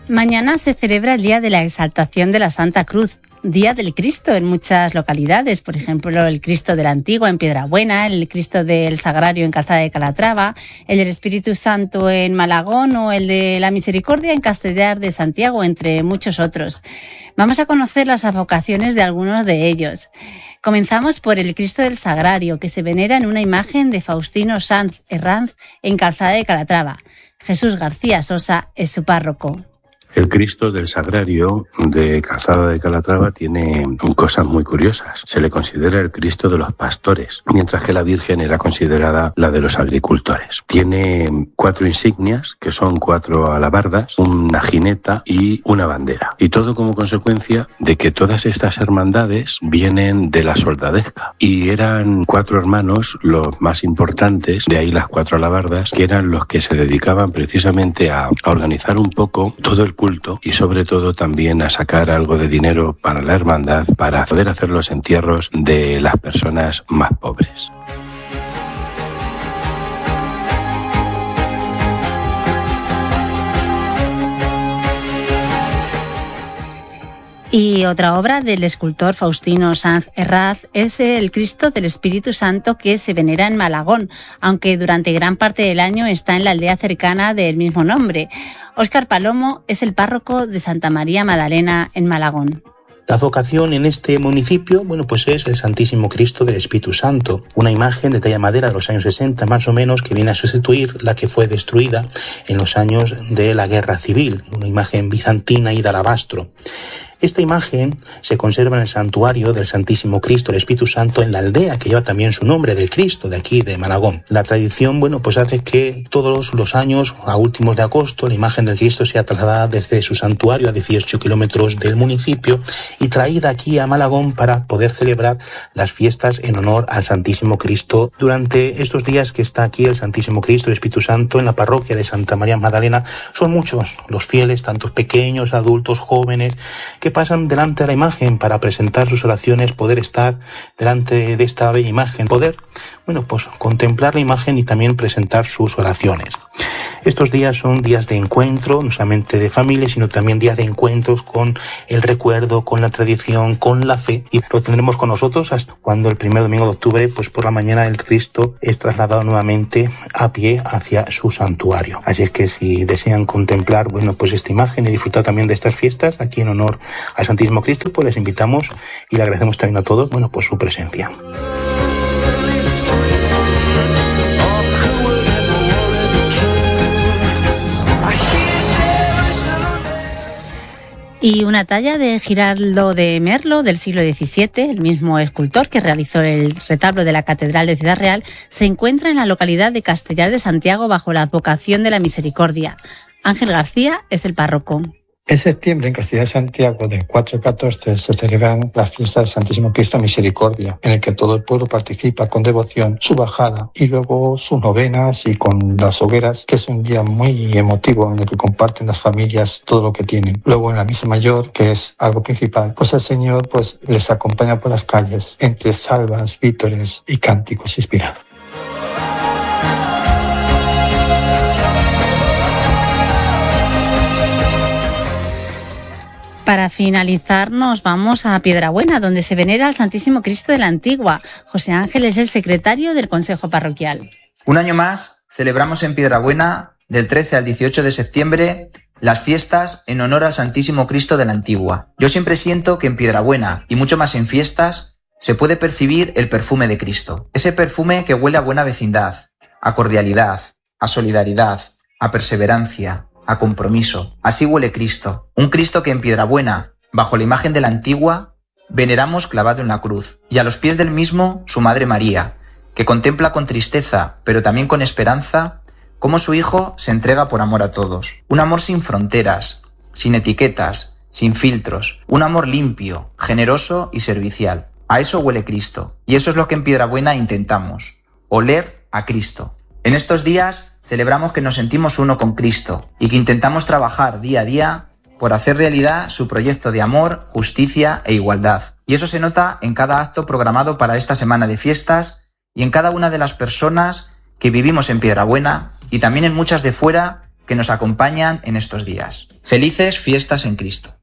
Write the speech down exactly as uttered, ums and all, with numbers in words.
Mañana se celebra el Día de la Exaltación de la Santa Cruz, Día del Cristo en muchas localidades, por ejemplo el Cristo de la Antigua en Piedrabuena, el Cristo del Sagrario en Calzada de Calatrava, el del Espíritu Santo en Malagón o el de la Misericordia en Castellar de Santiago, entre muchos otros. Vamos a conocer las advocaciones de algunos de ellos. Comenzamos por el Cristo del Sagrario, que se venera en una imagen de Faustino Sanz Herranz en Calzada de Calatrava. Jesús García Sosa es su párroco. El Cristo del Sagrario de Calzada de Calatrava tiene cosas muy curiosas. Se le considera el Cristo de los pastores, mientras que la Virgen era considerada la de los agricultores. Tiene cuatro insignias, que son cuatro alabardas, una jineta y una bandera. Y todo como consecuencia de que todas estas hermandades vienen de la soldadesca. Y eran cuatro hermanos los más importantes, de ahí las cuatro alabardas, que eran los que se dedicaban precisamente a, a organizar un poco todo el culto y sobre todo también a sacar algo de dinero para la hermandad para poder hacer los entierros de las personas más pobres. Y otra obra del escultor Faustino Sanz Herranz es el Cristo del Espíritu Santo, que se venera en Malagón, aunque durante gran parte del año está en la aldea cercana del mismo nombre. Óscar Palomo es el párroco de Santa María Magdalena en Malagón. La advocación en este municipio, bueno, pues es el Santísimo Cristo del Espíritu Santo, una imagen de talla madera de los años sesenta más o menos, que viene a sustituir la que fue destruida en los años de la Guerra Civil, una imagen bizantina y de alabastro. Esta imagen se conserva en el santuario del Santísimo Cristo, el Espíritu Santo, en la aldea que lleva también su nombre, del Cristo, de aquí, de Malagón. La tradición, bueno, pues hace que todos los años, a últimos de agosto, la imagen del Cristo sea trasladada desde su santuario a dieciocho kilómetros del municipio y traída aquí a Malagón para poder celebrar las fiestas en honor al Santísimo Cristo. Durante estos días que está aquí el Santísimo Cristo, el Espíritu Santo, en la parroquia de Santa María Magdalena, son muchos los fieles, tantos pequeños, adultos, jóvenes, que pasan delante de la imagen para presentar sus oraciones, poder estar delante de esta bella imagen, poder, bueno, pues contemplar la imagen y también presentar sus oraciones. Estos días son días de encuentro, no solamente de familia, sino también días de encuentros con el recuerdo, con la tradición, con la fe, y lo tendremos con nosotros hasta cuando el primer domingo de octubre, pues por la mañana, el Cristo es trasladado nuevamente a pie hacia su santuario. Así es que si desean contemplar, bueno, pues esta imagen y disfrutar también de estas fiestas aquí en honor al Santísimo Cristo, pues les invitamos y le agradecemos también a todos, bueno, pues su presencia. Y una talla de Giraldo de Merlo del siglo diecisiete, el mismo escultor que realizó el retablo de la Catedral de Ciudad Real, se encuentra en la localidad de Castellar de Santiago bajo la advocación de la Misericordia. Ángel García es el párroco. En septiembre, en Castellar de Santiago, del cuatro al catorce, se celebran las fiestas del Santísimo Cristo Misericordia, en el que todo el pueblo participa con devoción, su bajada y luego sus novenas y con las hogueras, que es un día muy emotivo en el que comparten las familias todo lo que tienen. Luego en la misa mayor, que es algo principal, pues el Señor pues les acompaña por las calles entre salvas, vítores y cánticos inspirados. Para finalizar, nos vamos a Piedrabuena, donde se venera al Santísimo Cristo de la Antigua. José Ángel es el secretario del Consejo Parroquial. Un año más celebramos en Piedrabuena, del trece al dieciocho de septiembre, las fiestas en honor al Santísimo Cristo de la Antigua. Yo siempre siento que en Piedrabuena, y mucho más en fiestas, se puede percibir el perfume de Cristo. Ese perfume que huele a buena vecindad, a cordialidad, a solidaridad, a perseverancia, a compromiso. Así huele Cristo. Un Cristo que en Piedrabuena, bajo la imagen de la Antigua, veneramos clavado en la cruz, y a los pies del mismo su Madre María, que contempla con tristeza, pero también con esperanza, cómo su Hijo se entrega por amor a todos. Un amor sin fronteras, sin etiquetas, sin filtros. Un amor limpio, generoso y servicial. A eso huele Cristo, y eso es lo que en Piedrabuena intentamos, oler a Cristo. En estos días celebramos que nos sentimos uno con Cristo y que intentamos trabajar día a día por hacer realidad su proyecto de amor, justicia e igualdad. Y eso se nota en cada acto programado para esta semana de fiestas y en cada una de las personas que vivimos en Piedrabuena y también en muchas de fuera que nos acompañan en estos días. Felices fiestas en Cristo.